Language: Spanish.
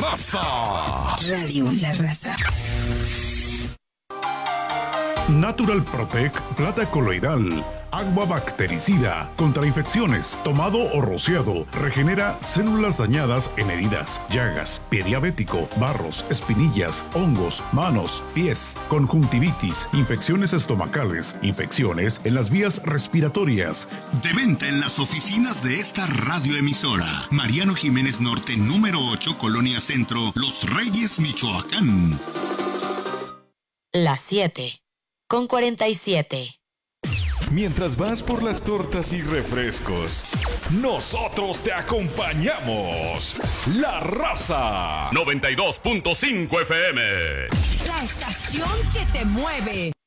Raza. Radio La Raza. Natural Protect Plata Coloidal. Agua bactericida contra infecciones, tomado o rociado, regenera células dañadas en heridas, llagas, pie diabético, barros, espinillas, hongos, manos, pies, conjuntivitis, infecciones estomacales, infecciones en las vías respiratorias. De venta en las oficinas de esta radioemisora. Mariano Jiménez Norte, número 8, Colonia Centro, Los Reyes, Michoacán. Las 7:47. Mientras vas por las tortas y refrescos, nosotros te acompañamos. La Raza 92.5 FM. La estación que te mueve.